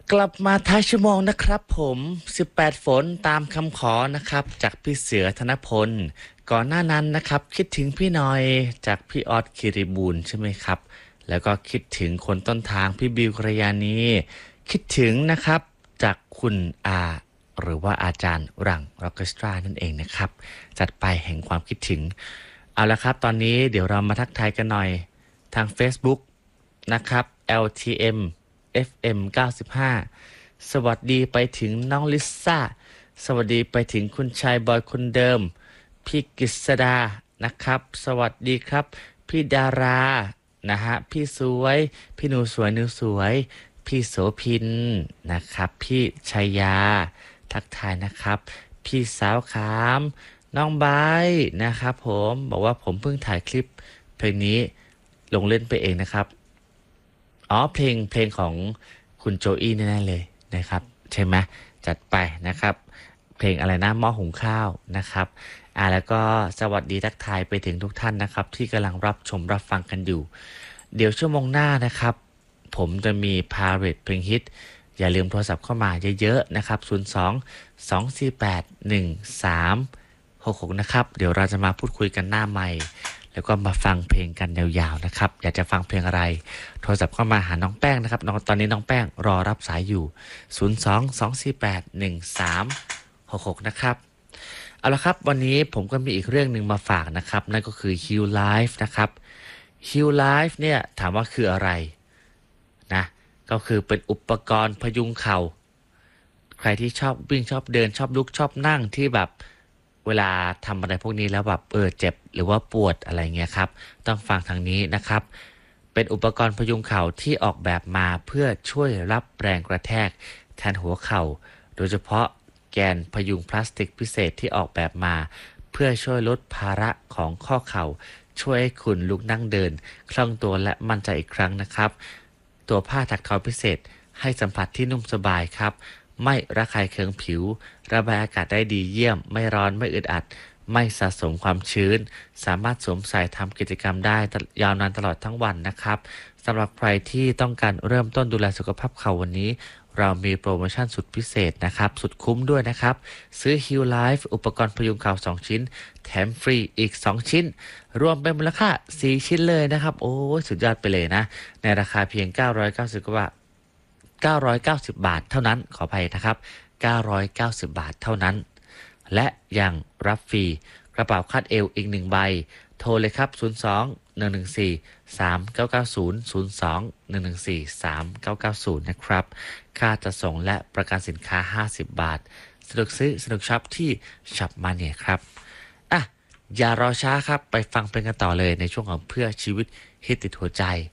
กลับมาท้ายชั่วโมงนะครับผม18ฝนตามคำขอนะครับจากพี่เสือธนพลก่อนหน้านั้นนะครับคิดถึงพี่หน่อยจากพี่ออสคิริบูลใช่ไหมครับแล้วก็คิดถึงคนต้นทางพี่บิวกรยานีคิดถึงนะครับจากคุณอาหรือว่าอาจารย์หลังร็อกเกสตรานั่นเองนะครับจัดไปแห่งความคิดถึงเอาละครับตอนนี้เดี๋ยวเรามาทักทายกันหน่อยทาง Facebook นะครับ LTM FM 95สวัสดีไปถึงน้องลิซ่าสวัสดีไปถึงคุณชายบอยคนเดิมพี่กฤษดานะครับสวัสดีครับพี่ดารานะฮะพี่สวยพี่หนูสวยหนูสวยพี่โสพินนะครับพี่ชัยยาทักทายนะครับพี่สาวขามน้องไบร์ทนะครับผมบอกว่าผมเพิ่งถ่ายคลิปเพลงนี้ลงเล่นไปเองนะครับอ๋อเพลงของคุณโจอี้แน่ๆเลยนะครับใช่ไหมจัดไปนะครับเพลงอะไรนะหม้อหุงข้าวนะครับแล้วก็สวัสดีทักทายไปถึงทุกท่านนะครับที่กำลังรับชมรับฟังกันอยู่เดี๋ยวชั่วโมงหน้านะครับผมจะมีพาเรตเพลงฮิตอย่าลืมโทรศัพท์เข้ามาเยอะๆนะครับ02 248 1366นะครับเดี๋ยวเราจะมาพูดคุยกันหน้าไมค์แล้วก็มาฟังเพลงกันยาวๆนะครับอยากจะฟังเพลงอะไรโทรศัพท์เข้ามาหาน้องแป้งนะครับตอนนี้น้องแป้งรอรับสายอยู่02 248 1366นะครับเอาละครับวันนี้ผมก็มีอีกเรื่องหนึ่งมาฝากนะครับนั่นก็คือ Heal Life นะครับ Heal Life เนี่ยถามว่าคืออะไรนะก็คือเป็นอุปกรณ์พยุงเข่าใครที่ชอบวิ่งชอบเดินชอบลุกชอบนั่งที่แบบเวลาทำอะไรพวกนี้แล้วแบบเจ็บหรือว่าปวดอะไรเงี้ยครับต้องฟังทางนี้นะครับเป็นอุปกรณ์พยุงเข่าที่ออกแบบมาเพื่อช่วยรับแรงกระแทกแทนหัวเข่าโดยเฉพาะแกนพยุงพลาสติกพิเศษที่ออกแบบมาเพื่อช่วยลดภาระของข้อเข่าช่วยให้คุณลุกนั่งเดินคล่องตัวและมั่นใจอีกครั้งนะครับตัวผ้าถักทอพิเศษให้สัมผัสที่นุ่มสบายครับไม่ระคายเคืองผิวระบายอากาศได้ดีเยี่ยมไม่ร้อนไม่อึดอัดไม่สะสมความชื้นสามารถสวมใส่ทำกิจกรรมได้ยาวนานตลอดทั้งวันนะครับสำหรับใครที่ต้องการเริ่มต้นดูแลสุขภาพเข่าวันนี้เรามีโปรโมชั่นสุดพิเศษนะครับสุดคุ้มด้วยนะครับซื้อ Heal Life อุปกรณ์พยุงเข่า2ชิ้นแถมฟรีอีก2ชิ้นรวมเป็นมูลค่า4ชิ้นเลยนะครับโอ้สุดยอดไปเลยนะในราคาเพียง990กว่าบาท990 บาทเท่านั้นขออภัยนะครับ990 บาทเท่านั้นและยังรับฟรีกระเป๋าคาดเอวอีก1ใบโทรเลยครับ02 114 3990 02 114 3990นะครับค่าจัดส่งและประกันสินค้า50 บาทสะดวกซื้อสะดวกช็อปที่ช็อปมาเนี่ยครับอย่ารอช้าครับไปฟังเพลงกันต่อเลยในช่วงของเพื่อชีวิตฮิตติดหัวใจ